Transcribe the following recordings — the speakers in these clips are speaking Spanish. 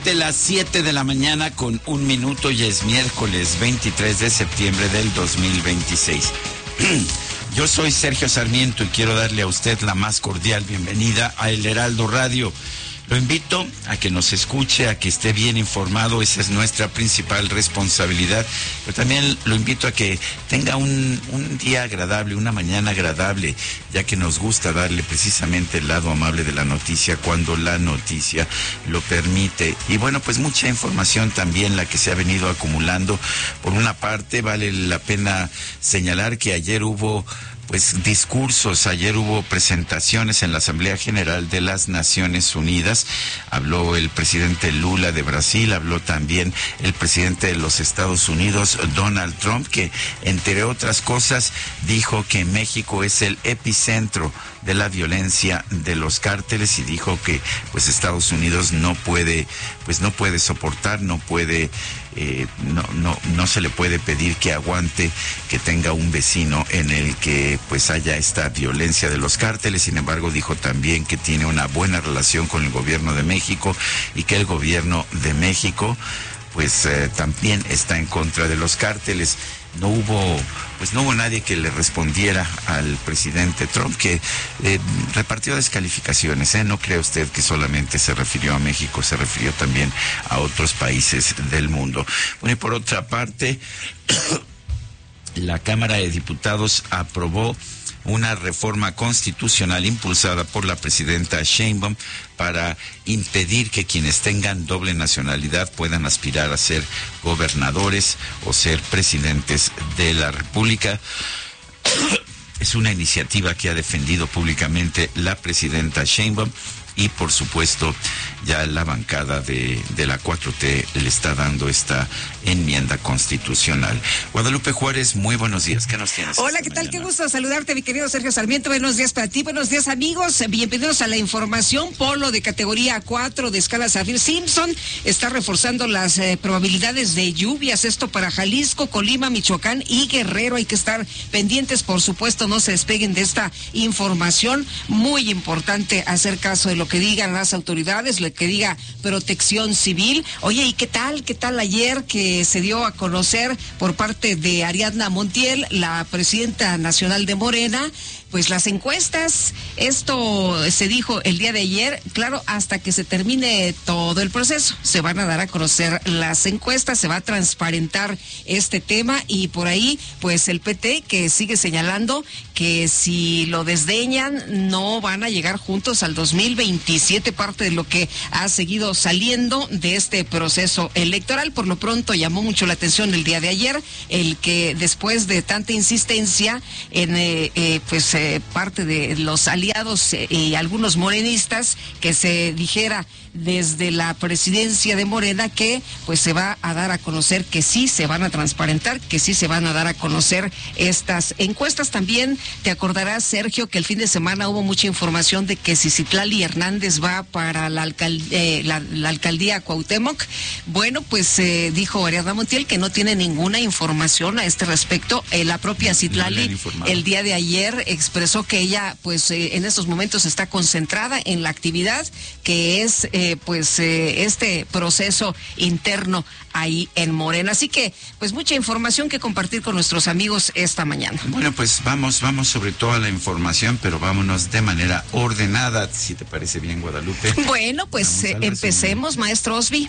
Exactamente las 7 de la mañana con 1 minuto, y es miércoles 23 de septiembre del 2026. Yo soy Sergio Sarmiento y quiero darle a usted la más cordial bienvenida a El Heraldo Radio. Lo invito a que nos escuche, a que esté bien informado, esa es nuestra principal responsabilidad, pero también lo invito a que tenga un día agradable, una mañana agradable, ya que nos gusta darle precisamente el lado amable de la noticia cuando la noticia lo permite. Y bueno, pues mucha información también la que se ha venido acumulando. Por una parte, vale la pena señalar que ayer hubo discursos, ayer hubo presentaciones en la Asamblea General de las Naciones Unidas. Habló el presidente Lula de Brasil, habló también el presidente de los Estados Unidos, Donald Trump, que entre otras cosas dijo que México es el epicentro de la violencia de los cárteles, y dijo que Estados Unidos no puede soportar, no se le puede pedir que aguante que tenga un vecino en el que haya esta violencia de los cárteles. Sin embargo, dijo también que tiene una buena relación con el gobierno de México y que el gobierno de México también está en contra de los cárteles. No hubo nadie que le respondiera al presidente Trump, que repartió descalificaciones. No cree usted que solamente se refirió a México, se refirió también a otros países del mundo. Bueno, y por otra parte, la Cámara de Diputados aprobó una reforma constitucional impulsada por la presidenta Sheinbaum para impedir que quienes tengan doble nacionalidad puedan aspirar a ser gobernadores o ser presidentes de la República. Es una iniciativa que ha defendido públicamente la presidenta Sheinbaum, y por supuesto ya la bancada de la 4T le está dando esta enmienda constitucional. Guadalupe Juárez, muy buenos días. ¿Qué nos tienes? Hola, ¿qué tal? Qué gusto saludarte, mi querido Sergio Sarmiento. Buenos días para ti, buenos días, amigos. Bienvenidos a la información. Polo de categoría 4 de escala Saffir-Simpson está reforzando las probabilidades de lluvias. Esto para Jalisco, Colima, Michoacán y Guerrero. Hay que estar pendientes, por supuesto, no se despeguen de esta información. Muy importante hacer caso de lo que digan las autoridades, lo que diga Protección Civil. Oye, ¿y qué tal ayer que se dio a conocer por parte de Ariadna Montiel, la presidenta nacional de Morena, las encuestas? Esto se dijo el día de ayer, claro, hasta que se termine todo el proceso. Se van a dar a conocer las encuestas, se va a transparentar este tema, y por ahí, el PT, que sigue señalando que si lo desdeñan, no van a llegar juntos al 2027, parte de lo que ha seguido saliendo de este proceso electoral. Por lo pronto llamó mucho la atención el día de ayer el que después de tanta insistencia en parte de los aliados y algunos morenistas, que se dijera desde la presidencia de Morena que se va a dar a conocer, que sí se van a transparentar, que sí se van a dar a conocer estas encuestas. También te acordarás, Sergio, que el fin de semana hubo mucha información de que si Citlali Hernández va para la alcaldía Cuauhtémoc. Bueno, dijo Ariadna Montiel que no tiene ninguna información a este respecto. La propia Citlali el día de ayer expresó que ella en estos momentos está concentrada en la actividad que es este proceso interno ahí en Morena. Así que mucha información que compartir con nuestros amigos esta mañana. Bueno, vamos sobre toda la información, pero vámonos de manera ordenada, si te parece bien, Guadalupe. Bueno, empecemos, maestro Osby.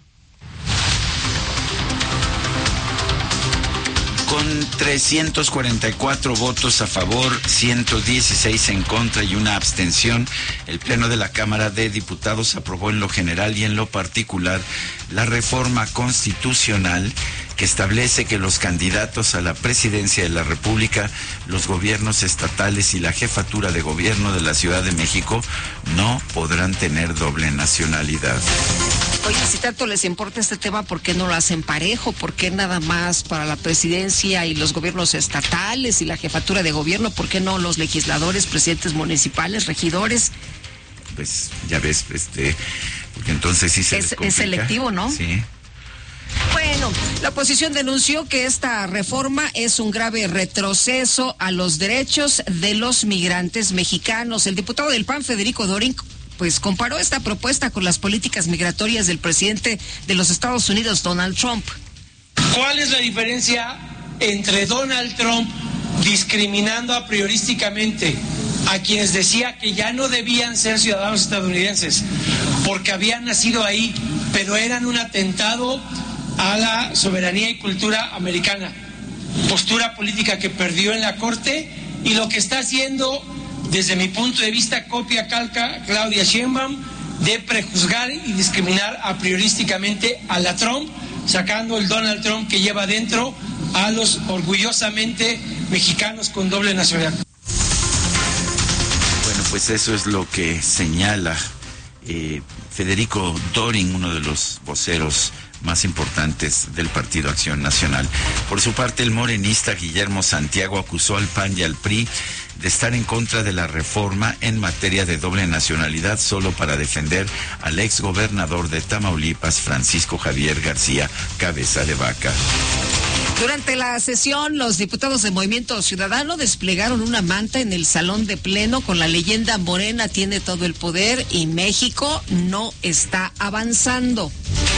Con 344 votos a favor, 116 en contra y una abstención, el Pleno de la Cámara de Diputados aprobó en lo general y en lo particular la reforma constitucional que establece que los candidatos a la presidencia de la República, los gobiernos estatales y la jefatura de gobierno de la Ciudad de México no podrán tener doble nacionalidad. Oye, si tanto les importa este tema, ¿por qué no lo hacen parejo? ¿Por qué nada más para la presidencia y los gobiernos estatales y la jefatura de gobierno? ¿Por qué no los legisladores, presidentes municipales, regidores? Ya ves, porque entonces sí se les complica. Es selectivo, ¿no? Sí. Bueno, la oposición denunció que esta reforma es un grave retroceso a los derechos de los migrantes mexicanos. El diputado del PAN, Federico Dorin, pues comparó esta propuesta con las políticas migratorias del presidente de los Estados Unidos, Donald Trump. ¿Cuál es la diferencia entre Donald Trump discriminando a priorísticamente a quienes decía que ya no debían ser ciudadanos estadounidenses porque habían nacido ahí, pero eran un atentado a la soberanía y cultura americana? Postura política que perdió en la Corte, y lo que está haciendo, desde mi punto de vista, copia-calca Claudia Sheinbaum, de prejuzgar y discriminar a priorísticamente a la Trump, sacando el Donald Trump que lleva dentro a los orgullosamente mexicanos con doble nacionalidad. Bueno, pues eso es lo que señala Federico Dorin, uno de los voceros más importantes del Partido Acción Nacional. Por su parte, el morenista Guillermo Santiago acusó al PAN y al PRI de estar en contra de la reforma en materia de doble nacionalidad solo para defender al exgobernador de Tamaulipas, Francisco Javier García Cabeza de Vaca. Durante la sesión, los diputados de Movimiento Ciudadano desplegaron una manta en el salón de pleno con la leyenda "Morena tiene todo el poder y México no está avanzando".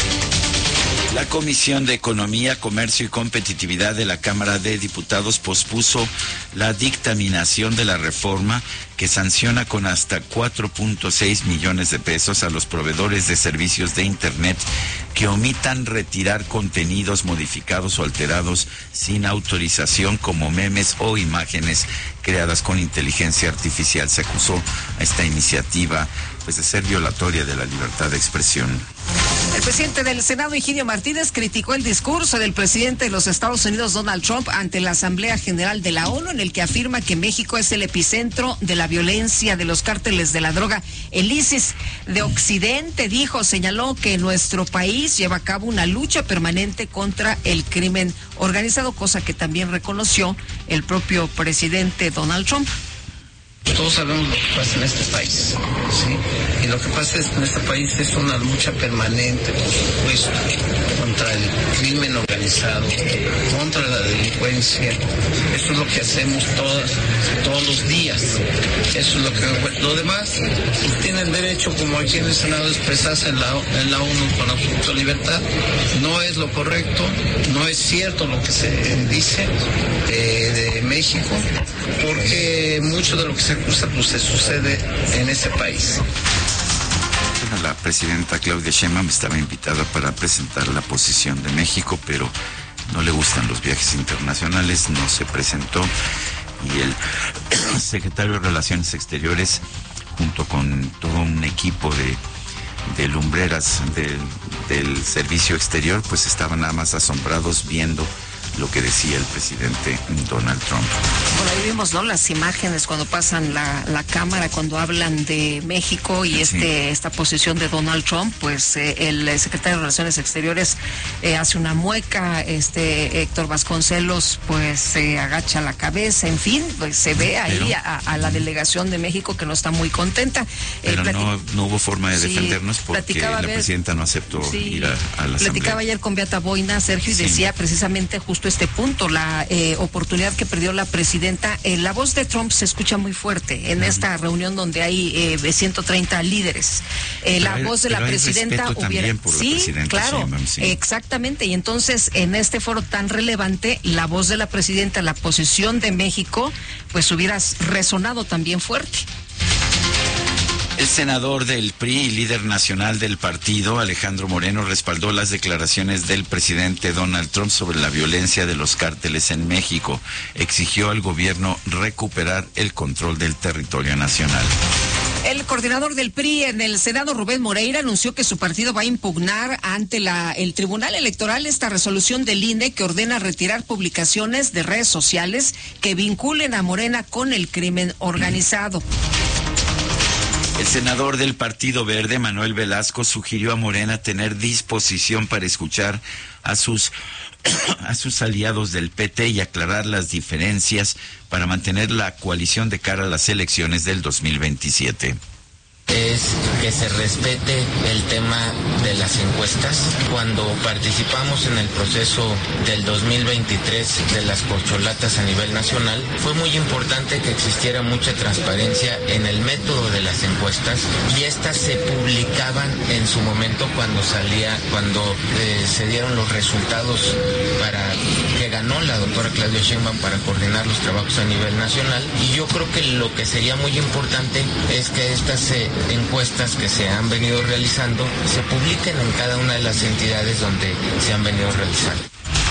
La Comisión de Economía, Comercio y Competitividad de la Cámara de Diputados pospuso la dictaminación de la reforma que sanciona con hasta 4.6 millones de pesos a los proveedores de servicios de Internet que omitan retirar contenidos modificados o alterados sin autorización, como memes o imágenes creadas con inteligencia artificial. Se acusó a esta iniciativa de ser violatoria de la libertad de expresión. El presidente del Senado, Higinio Martínez, criticó el discurso del presidente de los Estados Unidos, Donald Trump, ante la Asamblea General de la ONU, en el que afirma que México es el epicentro de la violencia de los cárteles de la droga, el ISIS de Occidente. Señaló que nuestro país lleva a cabo una lucha permanente contra el crimen organizado, cosa que también reconoció el propio presidente Donald Trump. Todos sabemos lo que pasa en este país, ¿sí? Y lo que pasa en este país es una lucha permanente, por supuesto, contra el crimen organizado, contra la delincuencia. Eso es lo que hacemos todos los días. Eso es lo que... Lo demás, pues, tienen derecho, como aquí en el Senado, a expresarse en la ONU con absoluta libertad. No es lo correcto, no es cierto lo que se dice de México, porque mucho de lo que se acusa pues se sucede en ese país. Bueno, la presidenta Claudia Sheinbaum estaba invitada para presentar la posición de México, pero no le gustan los viajes internacionales, no se presentó, y el secretario de Relaciones Exteriores, junto con todo un equipo de lumbreras del servicio exterior, pues estaban nada más asombrados viendo lo que decía el presidente Donald Trump. Bueno, ahí vimos, ¿no?, las imágenes cuando pasan la cámara, cuando hablan de México y sí, esta posición de Donald Trump, pues el secretario de Relaciones Exteriores hace una mueca, Héctor Vasconcelos pues se agacha la cabeza, en fin, pues se ve ahí a la delegación de México que no está muy contenta. Pero no hubo forma de defendernos porque la presidenta no aceptó ir a la asamblea. Platicaba ayer con Beata Boina, Sergio, y decía precisamente justo este punto, la oportunidad que perdió la presidenta. La voz de Trump se escucha muy fuerte en esta reunión donde hay 130 líderes. La voz de la presidenta hubiera... Sí, claro, exactamente. Y entonces, en este foro tan relevante, la voz de la presidenta, la posición de México, pues hubiera resonado también fuerte. El senador del PRI y líder nacional del partido, Alejandro Moreno, respaldó las declaraciones del presidente Donald Trump sobre la violencia de los cárteles en México. Exigió al gobierno recuperar el control del territorio nacional. El coordinador del PRI en el Senado, Rubén Moreira, anunció que su partido va a impugnar ante el Tribunal Electoral esta resolución del INE que ordena retirar publicaciones de redes sociales que vinculen a Morena con el crimen organizado. El senador del Partido Verde, Manuel Velasco, sugirió a Morena tener disposición para escuchar a sus aliados del PT y aclarar las diferencias para mantener la coalición de cara a las elecciones del 2027. es que se respete el tema de las encuestas. Cuando participamos en el proceso del 2023 de las corcholatas a nivel nacional, fue muy importante que existiera mucha transparencia en el método de las encuestas, y estas se publicaban en su momento cuando se dieron los resultados para que ganó la doctora Claudia Sheinbaum para coordinar los trabajos a nivel nacional. Y yo creo que lo que sería muy importante es que estas encuestas que se han venido realizando se publiquen en cada una de las entidades donde se han venido realizando.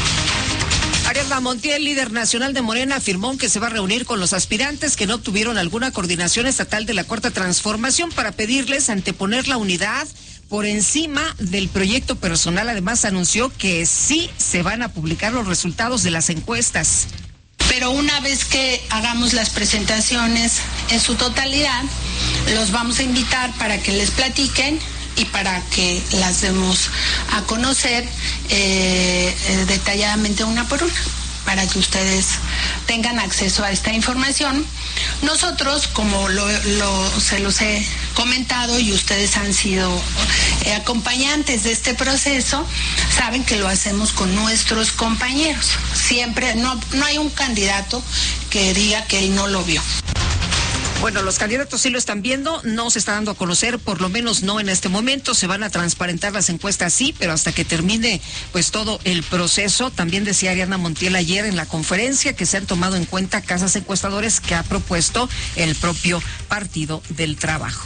Ariadna Montiel, líder nacional de Morena, afirmó que se va a reunir con los aspirantes que no obtuvieron alguna coordinación estatal de la Cuarta Transformación para pedirles anteponer la unidad por encima del proyecto personal. Además, anunció que sí se van a publicar los resultados de las encuestas. Pero una vez que hagamos las presentaciones en su totalidad, los vamos a invitar para que les platiquen y para que las demos a conocer detalladamente una por una, para que ustedes tengan acceso a esta información. Nosotros, como se los he comentado y ustedes han sido acompañantes de este proceso, saben que lo hacemos con nuestros compañeros. Siempre, no hay un candidato que diga que él no lo vio. Bueno, los candidatos sí lo están viendo, no se está dando a conocer, por lo menos no en este momento. Se van a transparentar las encuestas, sí, pero hasta que termine pues todo el proceso. También decía Ariadna Montiel ayer en la conferencia que se han tomado en cuenta casas encuestadores que ha propuesto el propio Partido del Trabajo.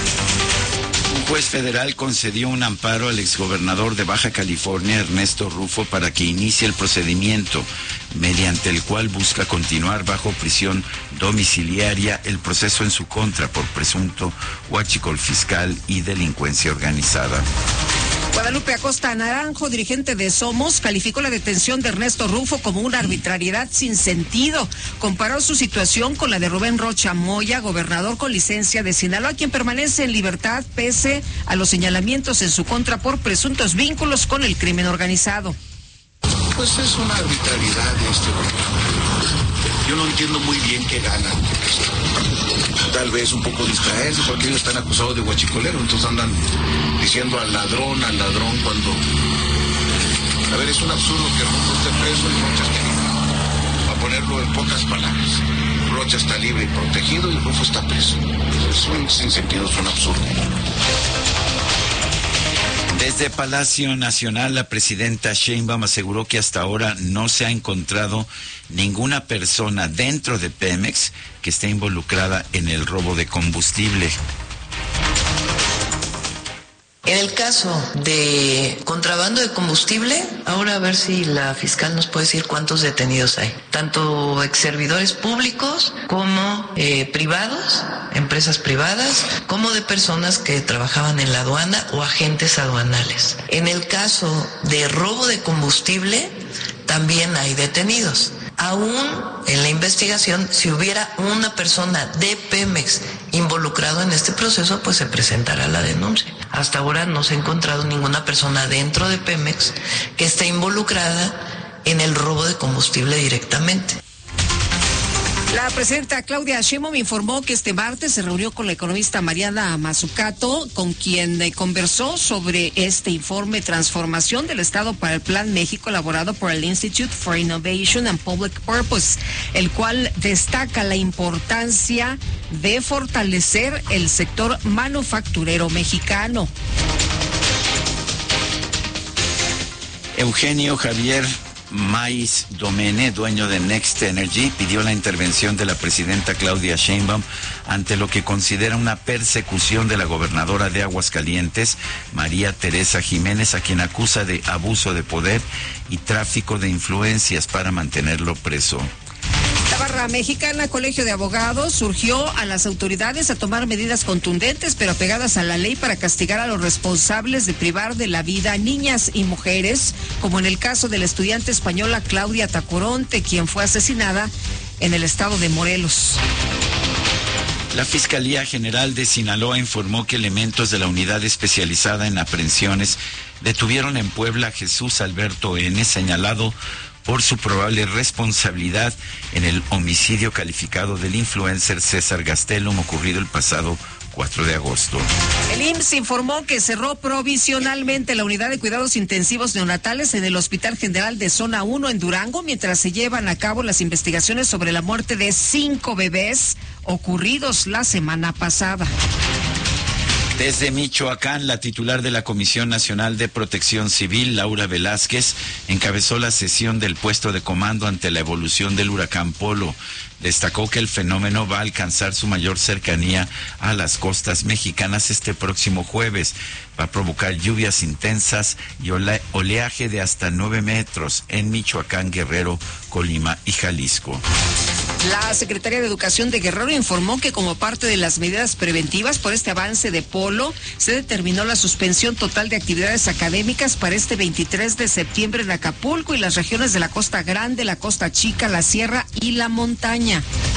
Un juez federal concedió un amparo al exgobernador de Baja California, Ernesto Rufo, para que inicie el procedimiento mediante el cual busca continuar bajo prisión domiciliaria el proceso en su contra por presunto huachicol fiscal y delincuencia organizada. Guadalupe Acosta Naranjo, dirigente de Somos, calificó la detención de Ernesto Rufo como una arbitrariedad sin sentido. Comparó su situación con la de Rubén Rocha Moya, gobernador con licencia de Sinaloa, quien permanece en libertad pese a los señalamientos en su contra por presuntos vínculos con el crimen organizado. Pues es una arbitrariedad de este gobierno. Yo no entiendo muy bien qué ganan. Tal vez un poco distraerse porque ellos están acusados de huachicolero, entonces andan diciendo al ladrón cuando... A ver, es un absurdo que Rufo esté preso y Rocha esté libre. Para ponerlo en pocas palabras. Rocha está libre y protegido y Rufo está preso. Es un sinsentido, es un absurdo. Desde Palacio Nacional, la presidenta Sheinbaum aseguró que hasta ahora no se ha encontrado ninguna persona dentro de Pemex que esté involucrada en el robo de combustible. En el caso de contrabando de combustible, ahora a ver si la fiscal nos puede decir cuántos detenidos hay, tanto ex servidores públicos como privados, empresas privadas, como de personas que trabajaban en la aduana o agentes aduanales. En el caso de robo de combustible, también hay detenidos. Aún en la investigación, si hubiera una persona de Pemex involucrado en este proceso, pues se presentará la denuncia. Hasta ahora no se ha encontrado ninguna persona dentro de Pemex que esté involucrada en el robo de combustible directamente. La presidenta Claudia Sheinbaum informó que este martes se reunió con la economista Mariana Mazzucato, con quien conversó sobre este informe Transformación del Estado para el Plan México elaborado por el Institute for Innovation and Public Purpose, el cual destaca la importancia de fortalecer el sector manufacturero mexicano. Eugenio Javier Maiz Domene, dueño de Next Energy, pidió la intervención de la presidenta Claudia Sheinbaum ante lo que considera una persecución de la gobernadora de Aguascalientes, María Teresa Jiménez, a quien acusa de abuso de poder y tráfico de influencias para mantenerlo preso. La Barra Mexicana Colegio de Abogados surgió a las autoridades a tomar medidas contundentes pero apegadas a la ley para castigar a los responsables de privar de la vida a niñas y mujeres, como en el caso de la estudiante española Claudia Tacoronte, quien fue asesinada en el estado de Morelos. La Fiscalía General de Sinaloa informó que elementos de la unidad especializada en aprehensiones detuvieron en Puebla a Jesús Alberto N., señalado por su probable responsabilidad en el homicidio calificado del influencer César Gastelum ocurrido el pasado 4 de agosto. El IMSS informó que cerró provisionalmente la unidad de cuidados intensivos neonatales en el Hospital General de Zona 1 en Durango, mientras se llevan a cabo las investigaciones sobre la muerte de 5 bebés ocurridos la semana pasada. Desde Michoacán, la titular de la Comisión Nacional de Protección Civil, Laura Velázquez, encabezó la sesión del puesto de comando ante la evolución del huracán Polo. Destacó que el fenómeno va a alcanzar su mayor cercanía a las costas mexicanas este próximo jueves. Va a provocar lluvias intensas y oleaje de hasta 9 metros en Michoacán, Guerrero, Colima y Jalisco. La Secretaría de Educación de Guerrero informó que como parte de las medidas preventivas por este avance de Polo, se determinó la suspensión total de actividades académicas para este 23 de septiembre en Acapulco y las regiones de la Costa Grande, la Costa Chica, la Sierra y la Montaña.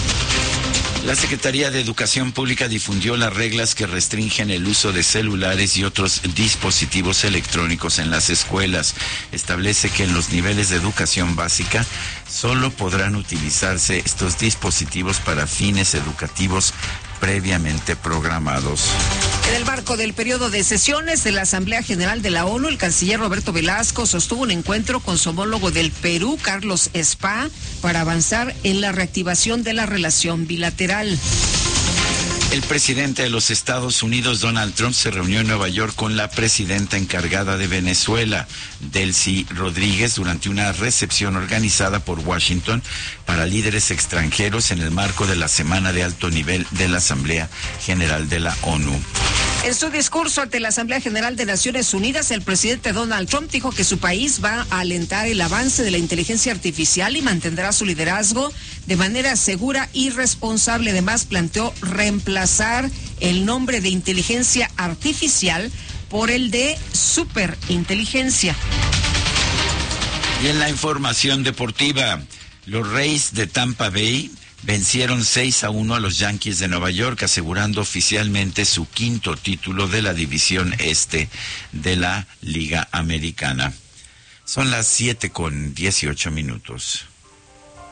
La Secretaría de Educación Pública difundió las reglas que restringen el uso de celulares y otros dispositivos electrónicos en las escuelas. Establece que en los niveles de educación básica solo podrán utilizarse estos dispositivos para fines educativos previamente programados. En el marco del periodo de sesiones de la Asamblea General de la ONU, el canciller Roberto Velasco sostuvo un encuentro con su homólogo del Perú, Carlos Spa, para avanzar en la reactivación de la relación bilateral. El presidente de los Estados Unidos, Donald Trump, se reunió en Nueva York con la presidenta encargada de Venezuela, Delcy Rodríguez, durante una recepción organizada por Washington para líderes extranjeros en el marco de la Semana de Alto Nivel de la Asamblea General de la ONU. En su discurso ante la Asamblea General de Naciones Unidas, el presidente Donald Trump dijo que su país va a alentar el avance de la inteligencia artificial y mantendrá su liderazgo de manera segura y responsable. Además, planteó reemplazar el nombre de inteligencia artificial por el de superinteligencia. Y en la información deportiva, los Rays de Tampa Bay vencieron 6-1 a los Yankees de Nueva York, asegurando oficialmente su 5º título de la División Este de la Liga Americana. Son las 7:18.